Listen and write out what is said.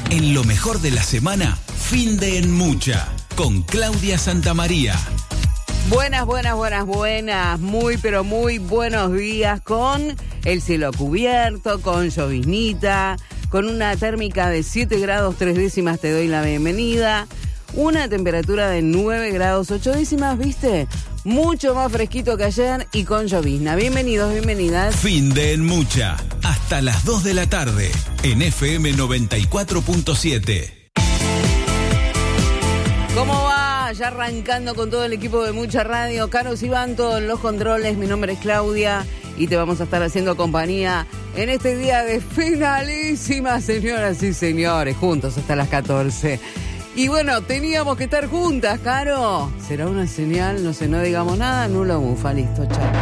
En lo mejor de la semana, fin de En Mucha, con Claudia Santamaría. Buenas. Muy, pero muy buenos días con el cielo cubierto, con lloviznita, con una térmica de 7 grados 3 décimas, te doy la bienvenida. Una temperatura de 9 grados 8 décimas, ¿viste? Mucho más fresquito que ayer y con llovizna. Bienvenidos, bienvenidas. Fin de En Mucha, hasta las 2 de la tarde, en FM 94.7. ¿Cómo va? Ya arrancando con todo el equipo de Mucha Radio. Carlos Ibanto en los controles. Mi nombre es Claudia y te vamos a estar haciendo compañía en este día de finalísima, señoras y señores. Juntos hasta las 14. Y bueno, teníamos que estar juntas, Caro. ¿Será una señal? No sé, no digamos nada. Nulo mufa, listo, chao.